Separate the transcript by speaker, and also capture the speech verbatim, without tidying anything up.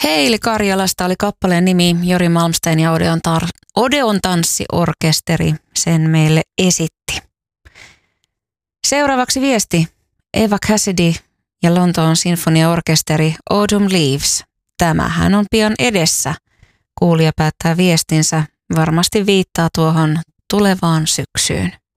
Speaker 1: Heili Karjalasta oli kappaleen nimi. Jori Malmsteen ja Odeon, tar- Odeon tanssiorkesteri sen meille esitti. Seuraavaksi viesti. Eva Cassidy ja Lontoon sinfoniaorkesteri Autumn Leaves. Tämähän on pian edessä. Kuulija päättää viestinsä. Varmasti viittaa tuohon tulevaan syksyyn.